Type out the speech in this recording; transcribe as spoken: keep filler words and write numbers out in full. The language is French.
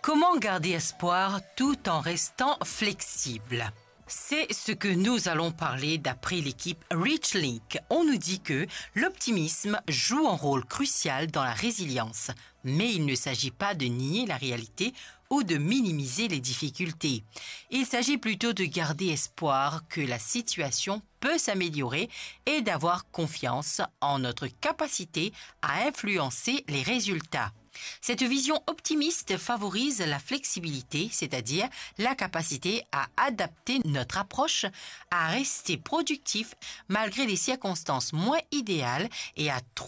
Comment garder espoir tout en restant flexible? C'est ce que nous allons parler d'après l'équipe ReachLink. On nous dit que l'optimisme joue un rôle crucial dans la résilience, mais il ne s'agit pas de nier la réalité ou de minimiser les difficultés. Il s'agit plutôt de garder espoir que la situation peut s'améliorer et d'avoir confiance en notre capacité à influencer les résultats. Cette vision optimiste favorise la flexibilité, c'est-à-dire la capacité à adapter notre approche, à rester productif malgré les circonstances moins idéales et à trouver